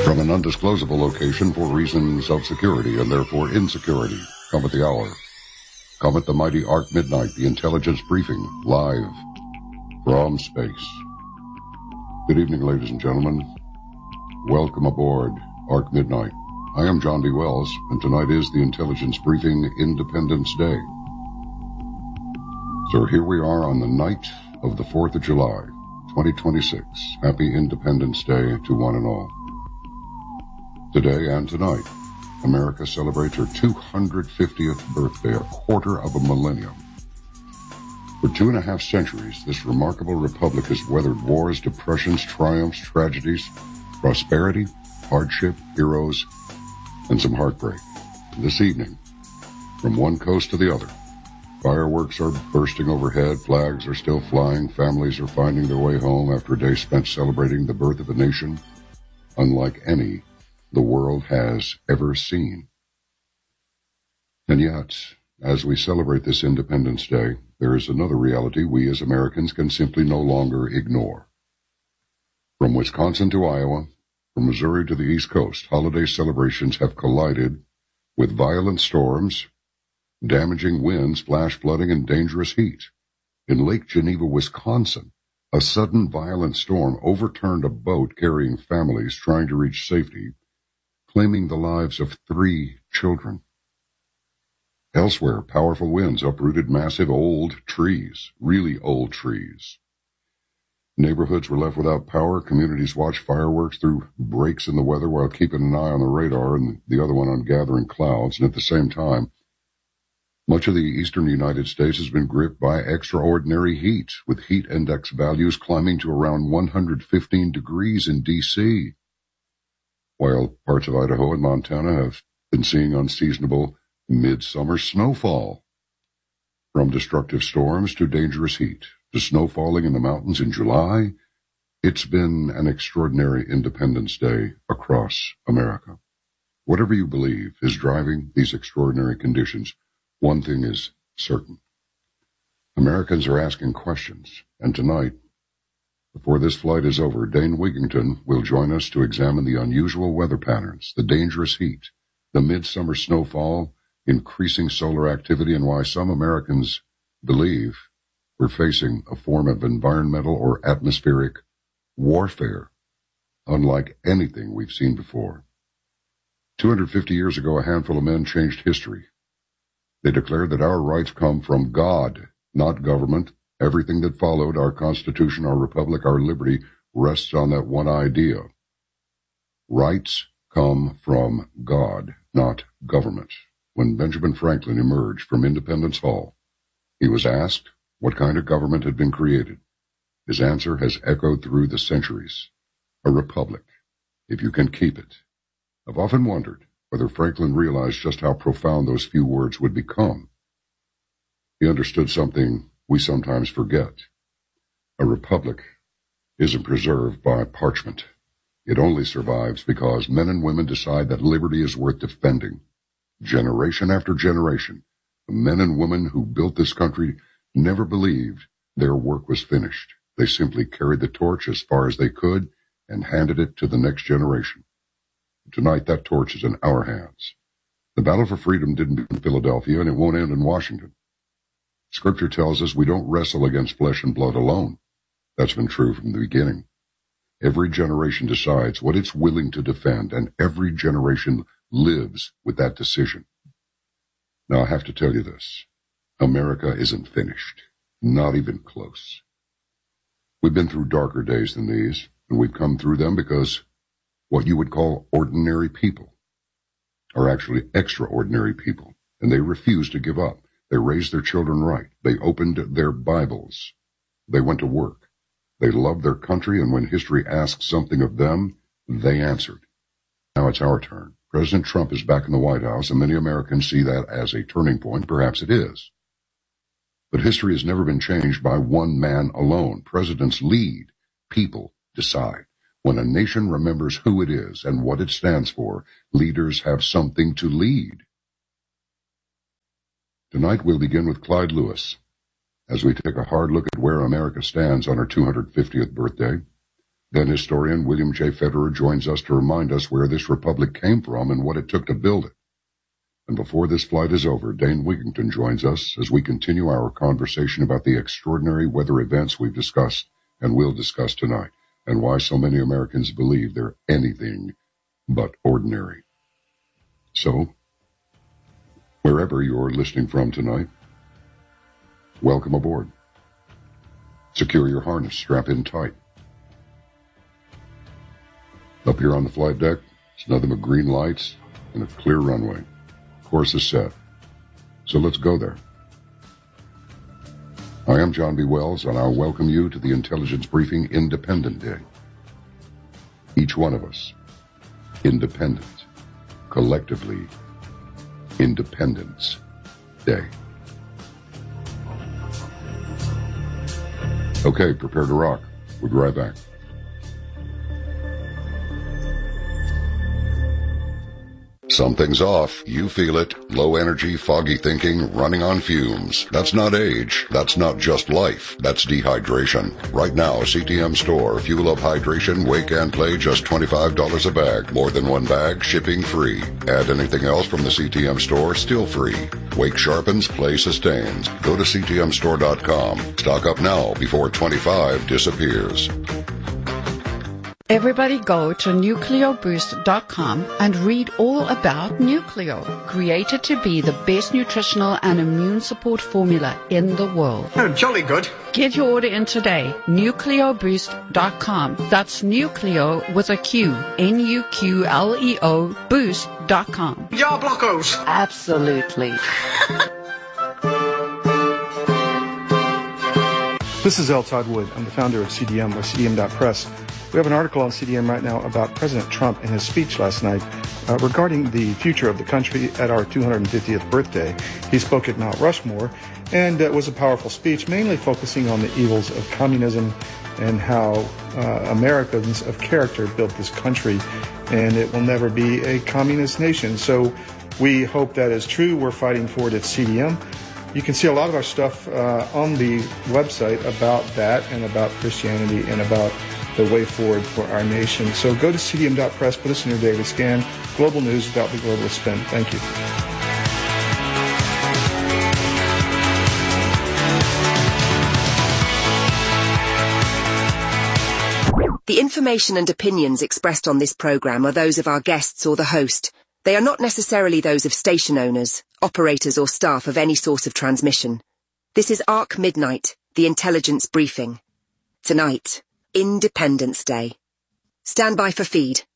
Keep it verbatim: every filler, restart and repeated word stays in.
From an undisclosable location for reasons of security and therefore insecurity, come at the hour. Come at the mighty Arc Midnight, the intelligence briefing, live from space. Good evening, ladies and gentlemen. Welcome aboard Arc Midnight. I am John B. Wells, and tonight is the intelligence briefing Independence Day. So here we are on the night of the fourth of July, twenty twenty-six. Happy Independence Day to one and all. Today and tonight, America celebrates her two hundred fiftieth birthday, a quarter of a millennium. For two and a half centuries, this remarkable republic has weathered wars, depressions, triumphs, tragedies, prosperity, hardship, heroes, and some heartbreak. This evening, from one coast to the other, fireworks are bursting overhead, flags are still flying, families are finding their way home after a day spent celebrating the birth of a nation unlike any the world has ever seen. And yet, as we celebrate this Independence Day, there is another reality we as Americans can simply no longer ignore. From Wisconsin to Iowa, from Missouri to the East Coast, holiday celebrations have collided with violent storms, damaging winds, flash flooding, and dangerous heat. In Lake Geneva, Wisconsin, a sudden violent storm overturned a boat carrying families trying to reach safety, claiming the lives of three children. Elsewhere, powerful winds uprooted massive old trees, really old trees. Neighborhoods were left without power. Communities watched fireworks through breaks in the weather while keeping an eye on the radar and the other one on gathering clouds. And at the same time, much of the eastern United States has been gripped by extraordinary heat, with heat index values climbing to around one hundred fifteen degrees in D C, while parts of Idaho and Montana have been seeing unseasonable midsummer snowfall. From destructive storms to dangerous heat to snow falling in the mountains in July, it's been an extraordinary Independence Day across America. Whatever you believe is driving these extraordinary conditions, one thing is certain. Americans are asking questions, and tonight, before this flight is over, Dane Wigington will join us to examine the unusual weather patterns, the dangerous heat, the midsummer snowfall, increasing solar activity, and why some Americans believe we're facing a form of environmental or atmospheric warfare unlike anything we've seen before. two hundred fifty years ago, a handful of men changed history. They declared that our rights come from God, not government. Everything that followed, our Constitution, our Republic, our liberty, rests on that one idea. Rights come from God, not government. When Benjamin Franklin emerged from Independence Hall, he was asked what kind of government had been created. His answer has echoed through the centuries. A republic, if you can keep it. I've often wondered whether Franklin realized just how profound those few words would become. He understood something we sometimes forget. A republic isn't preserved by parchment. It only survives because men and women decide that liberty is worth defending. Generation after generation, the men and women who built this country never believed their work was finished. They simply carried the torch as far as they could and handed it to the next generation. Tonight, that torch is in our hands. The battle for freedom didn't begin in Philadelphia, and it won't end in Washington. Scripture tells us we don't wrestle against flesh and blood alone. That's been true from the beginning. Every generation decides what it's willing to defend, and every generation lives with that decision. Now, I have to tell you this. America isn't finished. Not even close. We've been through darker days than these, and we've come through them because what you would call ordinary people are actually extraordinary people, and they refuse to give up. They raised their children right. They opened their Bibles. They went to work. They loved their country, and when history asked something of them, they answered. Now it's our turn. President Trump is back in the White House, and many Americans see that as a turning point. Perhaps it is. But history has never been changed by one man alone. Presidents lead. People decide. When a nation remembers who it is and what it stands for, leaders have something to lead. Tonight we'll begin with Clyde Lewis, as we take a hard look at where America stands on her two hundred fiftieth birthday. Then historian William J. Federer joins us to remind us where this republic came from and what it took to build it. And before this flight is over, Dane Wigington joins us as we continue our conversation about the extraordinary weather events we've discussed and will discuss tonight, and why so many Americans believe they're anything but ordinary. So, wherever you're listening from tonight, welcome aboard. Secure your harness, strap in tight. Up here on the flight deck, it's nothing but green lights and a clear runway. Course is set. So let's go there. I am John B. Wells, and I'll welcome you to the Intelligence Briefing Independent Day. Each one of us, independent, collectively, Independence Day. Okay, prepare to rock. We'll be right back. Something's off. You feel it. Low energy, foggy thinking, running on fumes. That's not age. That's not just life. That's dehydration. Right now, C T M Store. Fuel Up Hydration, Wake and Play, just twenty-five dollars a bag. More than one bag, shipping free. Add anything else from the C T M Store, still free. Wake sharpens, Play sustains. Go to C T M store dot com. Stock up now before twenty-five disappears. Everybody go to Nucleo Boost dot com and read all about Nucleo, created to be the best nutritional and immune support formula in the world. Oh, jolly good. Get your order in today, Nucleo Boost dot com. That's Nucleo with a Q, N U Q L E O, Boost dot com. Yar blockos. Absolutely. This is L. Todd Wood. I'm the founder of C D M, or C D M dot press. We have an article on C D M right now about President Trump and his speech last night uh, regarding the future of the country at our two hundred fiftieth birthday. He spoke at Mount Rushmore, and it was a powerful speech, mainly focusing on the evils of communism and how uh, Americans of character built this country, and it will never be a communist nation. So we hope that is true. We're fighting for it at C D M. You can see a lot of our stuff uh, on the website about that and about Christianity and about the way forward for our nation. So go to C D M dot press, put us in your daily scan. Global news without the globalist spin. Thank you. The information and opinions expressed on this program are those of our guests or the host. They are not necessarily those of station owners, operators or staff of any source of transmission. This is Arc Midnight, the Intelligence Briefing. Tonight, Independence Day. Stand by for feed.